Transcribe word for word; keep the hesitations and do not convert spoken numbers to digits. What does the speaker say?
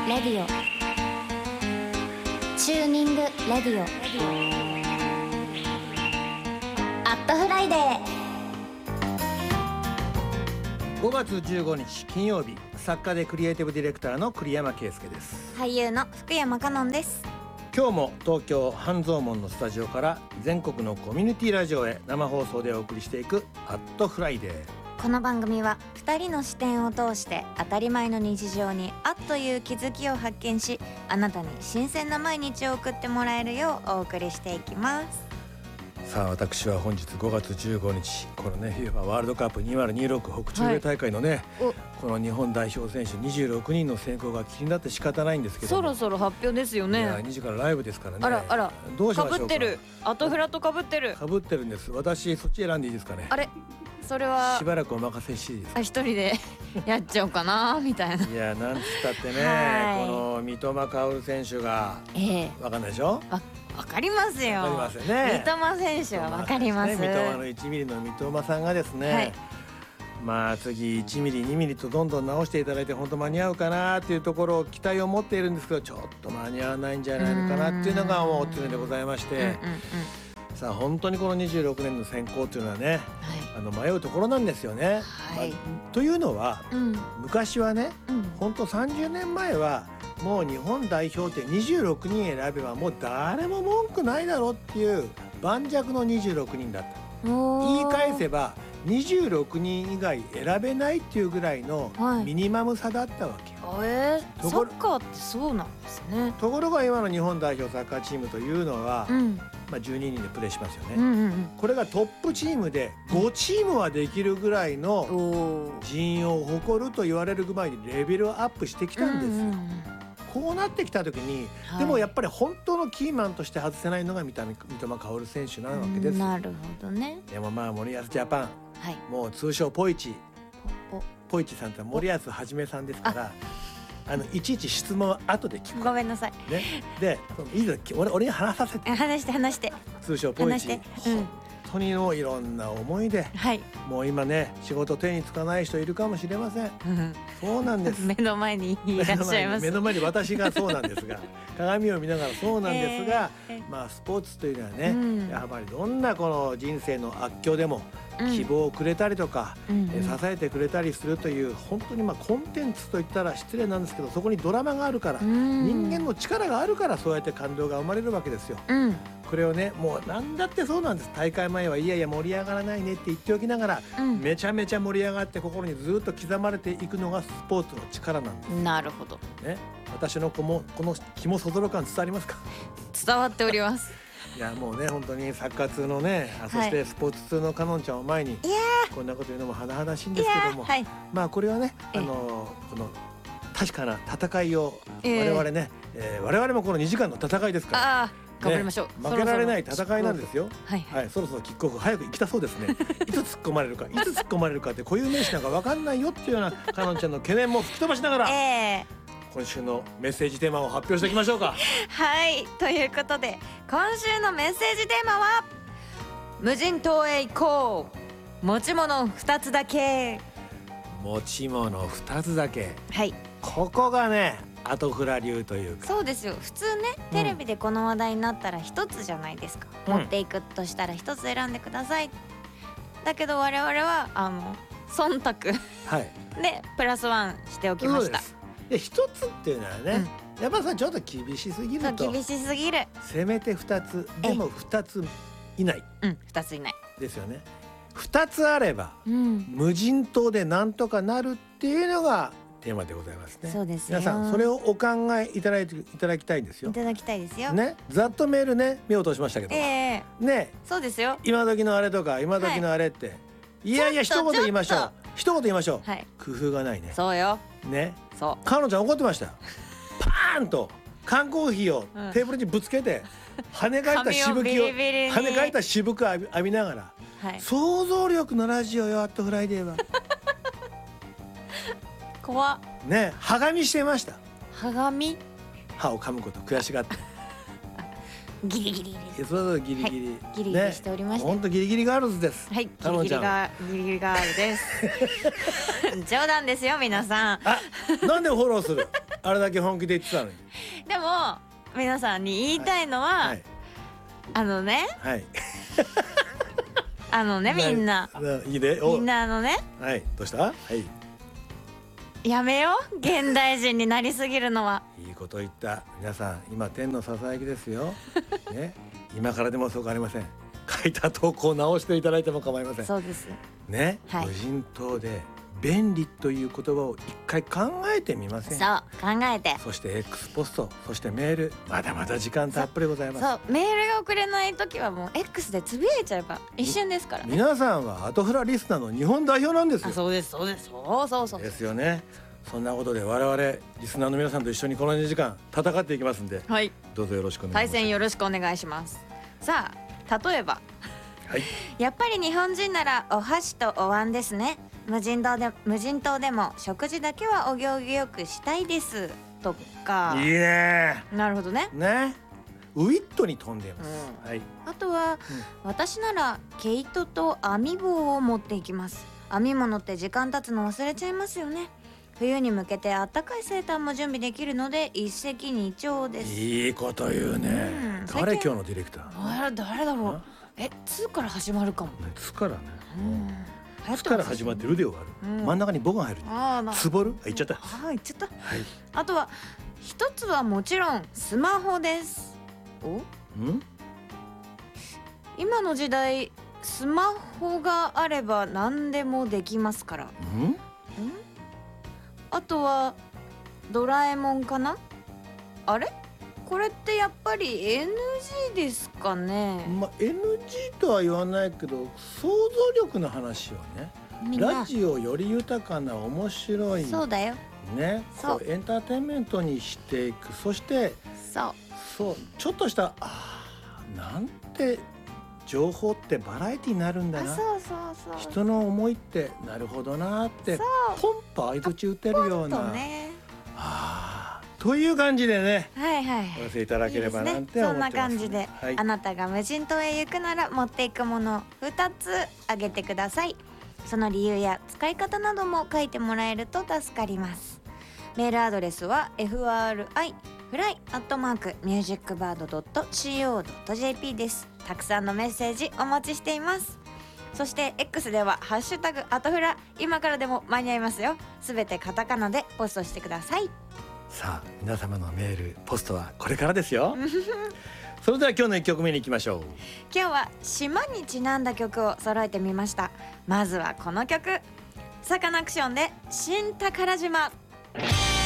レディオチューニングレディオアットフライデー。 ごがつじゅうごにち金曜日、作家でクリエイティブディレクターの栗山圭介です。 俳優の福山香音です。 今日も東京半蔵門のスタジオから全国のコミュニティラジオへ生放送でお送りしていくアットフライデー。 この番組はふたりの視点を通して当たり前の日常にあっという気づきを発見し、あなたに新鮮な毎日を送ってもらえるようお送りしていきます。 さあ、私は本日ごがつじゅうごにち、このね フィファ ワールドカップにせんにじゅうろく北中米大会のね、はい、この日本代表選手にじゅうろくにんの選考が気になって仕方ないんですけど、 そろそろ発表ですよね。 いやにじからライブですからね。 あらあら、 どうしましょうか。 かぶってる、アトフラとかぶってるかぶってるんです。私そっち選んでいいですかね。 あれ、それはしばらくお任せしていいですか。 あ、一人でやっちゃおうかなみたいな。 いや、なんつったってね、 はいこの三笘薫選手が、 ええ、 わかんないでしょ。 わわかりますよ。 わかりますよね。 三笘選手はわかります。 三笘のいちミリの三笘さんがですね、はい、まあ次いちミリにミリとどんどん直していただいて本当間に合うかなっていうところを期待を持っているんですけど、ちょっと間に合わないんじゃないのかなっていうのがもう常でございまして、うんうんうん、さあ本当にこのにじゅうろくねんの選考っていうのはね、はい、あの迷うところなんですよね、はい。まあ、というのは、うん、昔はね、うん、本当さんじゅうねんまえはもう日本代表ってにじゅうろくにん選べばもう誰も文句ないだろうっていう盤石のにじゅうろくにんだった。言い返せばにじゅうろくにん以外選べないっていうぐらいのミニマム差だったわけよ、 はい。えー、サッカーってそうなんですね。 ところが今の日本代表サッカーチームというのは、うん、まあ、じゅうににんでプレーしますよね、うんうんうん、これがトップチームでごチームはできるぐらいの人員を誇ると言われるぐらいにレベルアップしてきたんですよ、うんうんうん。こうなってきた時に、はい、でもやっぱり本当のキーマンとして外せないのが三笘薫選手なわけです。 なるほどね。 でもまあ森保ジャパン、はい、もう通称ポイチポ, ポイチさんって森保はじめさんですから、あのいちいち質問は後で聞く。 ごめんなさい、 ね、でいいだ 俺, 俺に話させて。 話して話して。 通称ポイチ、うん、本当にもういろんな思いで、はい、もう今ね仕事手につかない人いるかもしれません、うん、そうなんです。 目の前にいらっしゃいます。 目の前に私がそうなんですが鏡を見ながらそうなんですが、えー、まあスポーツというのはね、うん、やはりどんなこの人生の悪境でも希望をくれたりとか、うん、え支えてくれたりするという本当にまあコンテンツといったら失礼なんですけど、そこにドラマがあるから、うん、人間の力があるからそうやって感動が生まれるわけですよ、うん。これをね、もう何だってそうなんです。大会前はいやいや盛り上がらないねって言っておきながら、うん、めちゃめちゃ盛り上がって心にずっと刻まれていくのがスポーツの力なんです。 なるほど、 ね、私の子もこの気もそぞろ感伝わりますか？ 伝わっておりますいやもうね本当にサッカー通のね、そしてスポーツ通のかのんちゃんを前にこんなこと言うのも甚だしいんですけども、はい、まあこれはね、あのこの確かな戦いを我々ね、えーえー、我々もこのにじかんの戦いですから、 あ頑張りましょう、 ね、負けられない戦いなんですよ。はい、はい、そろそろキックオフ早く行きたそうですねいつ突っ込まれるかいつ突っ込まれるかって固有名詞なんか分かんないよっていうようなかのんちゃんの懸念も吹き飛ばしながら、えー今週のメッセージテーマを発表していきましょうか。 はい、ということで今週のメッセージテーマは無人島へ行こう、持ち物ふたつだけ。 持ち物ふたつだけ、 はい、 ここがねアトフラ流というか。 そうですよ。普通ねテレビでこの話題になったらひとつじゃないですか、うん、持っていくとしたらひとつ選んでください。だけど我々はあの忖度、はい、でプラスワンしておきました。 で一つっていうのはね、うん、やっぱさちょっと厳しすぎると。 厳しすぎる。 せめてふたつでもふたつ以内、 うん、ふたつ以内ですよね。ふたつあれば、うん、無人島でなんとかなるっていうのがテーマでございますね。 そうですよ。 皆さんそれをお考えいただいていただきたいんですよ。 いただきたいですよ。 ね、ざっとメールね目を通しましたけど、えー、ね、 そうですよ。 今時のあれとか今時のあれって、はい、いやいや一言言いましょう。一言言いましょう、はい、工夫がないね。 そうよね。 そうかのちゃん怒ってましたよパーンと缶コーヒーをテーブルにぶつけて、うん、跳ね返ったしぶきをビリビリ跳ね返ったしぶきを浴び、浴びながら、はい、想像力のラジオよアットフライデーは怖っね。はがみしてました。 はがみ、 歯を噛むこと悔しがってギリギリです。 そうそうギリギリ、 はい、ギリギリしておりました。 本当ギリギリガールズです。 はい、ギリギリがギリギリガールです冗談ですよ皆さん。 あ、なんでフォローするあれだけ本気で言ってたのに。 でも皆さんに言いたいのは、はいはい、あのね、はい、あのねみんないいねみんなあのね、 はい、どうした？はい、 やめよ現代人になりすぎるのは。 いいこと言った。皆さん今天のささやきですよ、ね、今からでもそうかありません。書いた投稿を直していただいても構いません。 そうですね、はい、無人島で便利という言葉を一回考えてみません？ そう考えて、 そして X ポスト、そしてメール、まだまだ時間たっぷりございます。 そうメールが送れない時はもう X でつぶやいちゃえば一瞬ですからね。 皆さんはアトフラリスナーの日本代表なんですよ。 そうですそうですそうそうそうですよね。そんなことで我々リスナーの皆さんと一緒にこのにじかん戦っていきますんで、はい、どうぞよろしくお願いします。 対戦よろしくお願いします。さあ例えば、はい、やっぱり日本人ならお箸とお椀ですね。無人島で無人島でも食事だけはお行儀よくしたいですとか。 いいね。 なるほどね。 ね。ウィットに飛んでます。 うん、はい。あとは、うん、私なら毛糸と編み棒を持っていきます。編み物って時間経つの忘れちゃいますよね。冬に向けてあったかいセーターも準備できるので一石二鳥です。 いいこと言うね。うん、誰今日のディレクター？ あれ誰だろう。え、つから始まるかも。 ね、つからね。うん。つから始まってるで終わる。うん、真ん中に棒が入る。ああ、つぼる？あ、いっちゃった。 ああ、いっちゃった。はい。あとは一つはもちろんスマホです。お？ん？今の時代スマホがあれば何でもできますから。ん？ん？あとはドラえもんかな。あれこれってやっぱり エヌジー ですかね。 まあ エヌジー とは言わないけど想像力の話をね、ラジオより豊かな面白いそうだよね、そうエンターテインメントにしていく。そしてそうそうちょっとしたあなんて情報ってバラエティになるんだな。 そうそうそう。 人の思いってなるほどなってポンと相槌打てるような。ね、あという感じでね。 はいはい。 お寄せいただければなんて思ってます。 そんな感じで、はい、あなたが無人島へ行くなら持っていくものふたつあげてください。その理由や使い方なども書いてもらえると助かります。メールアドレスは エフアールアイ フライアットマークミュージックバードドットシーオードットジェーピー です。たくさんのメッセージお待ちしています。そして X ではハッシュタグアトフラ、今からでも間に合いますよ。すべてカタカナでポストしてください。 さあ皆様のメールポストはこれからですよそれでは今日のいっきょくめに行きましょう。 今日は島にちなんだ曲を揃えてみました。まずはこの曲、サカナクションで新宝島。